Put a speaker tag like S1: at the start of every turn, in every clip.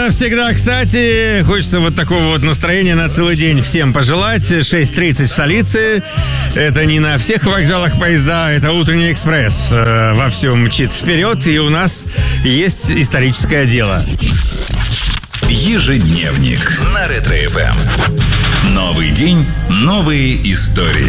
S1: всегда, кстати, хочется вот такого вот настроения на целый день всем пожелать. 6:30 в столице. Это не на всех вокзалах поезда, это утренний экспресс. Вовсю мчит вперед, и у нас есть историческое дело.
S2: Ежедневник на Ретро-ФМ. Новый день, новые истории.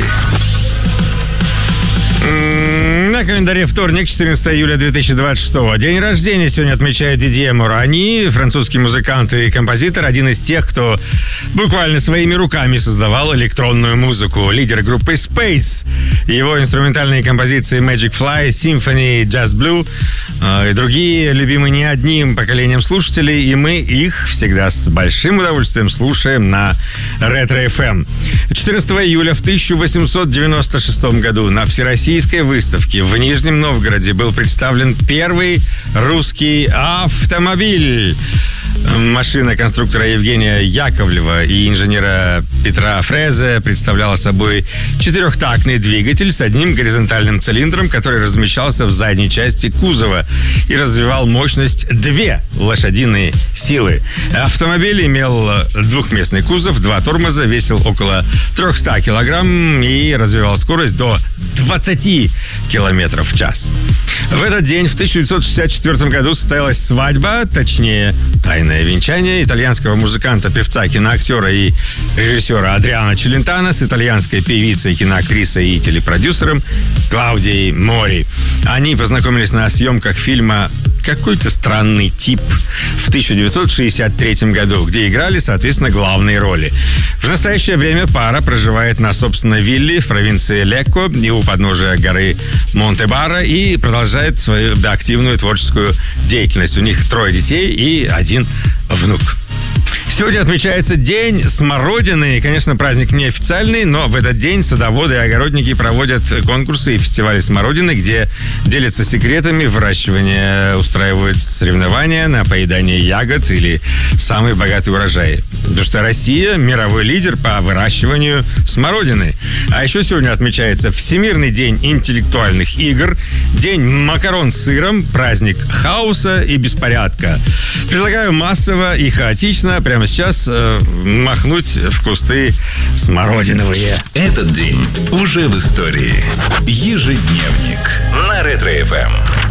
S1: На календаре вторник, 14 июля 2026. День рождения сегодня отмечает Дидье Морани, французский музыкант и композитор, один из тех, кто буквально своими руками создавал электронную музыку. Лидер группы Space. Его инструментальные композиции Magic Fly, Symphony, Just Blue и другие любимы не одним поколением слушателей, и мы их всегда с большим удовольствием слушаем на Ретро-ФМ. 14 июля в 1896 году на Всероссийской выставке в Нижнем Новгороде был представлен первый русский автомобиль. Машина конструктора Евгения Яковлева и инженера Петра Фрезе представляла собой четырехтактный двигатель с одним горизонтальным цилиндром, который размещался в задней части кузова и развивал мощность 2 лошадиные силы. Автомобиль имел двухместный кузов, 2 тормоза, весил около 300 килограмм и развивал скорость до 20 километров в час. В этот день, в 1964 году, состоялась свадьба, точнее, тайное венчание итальянского музыканта, певца, киноактера и режиссера Адриано Челентано с итальянской певицей, киноактрисой и телепродюсером Клаудией Мори. Они познакомились на съемках фильма «Какой-то странный тип» в 1963 году, где играли, соответственно, главные роли. В настоящее время пара проживает на собственной вилле в провинции Лекко и у подножия горы Монте-Баро и продолжает свою активную творческую деятельность. У них 3 детей и 1 внук. Сегодня отмечается День смородины. Конечно, праздник неофициальный, но в этот день садоводы и огородники проводят конкурсы и фестивали смородины, где делятся секретами выращивания, устраивают соревнования на поедание ягод или самый богатый урожай. Потому что Россия – мировой лидер по выращиванию смородины. А еще сегодня отмечается Всемирный день интеллектуальных игр, День макарон с сыром, праздник хаоса и беспорядка. Предлагаю массово и хаотично прямо сейчас махнуть в кусты смородиновые.
S2: Этот день уже в истории. Ежедневник на Ретро-ФМ.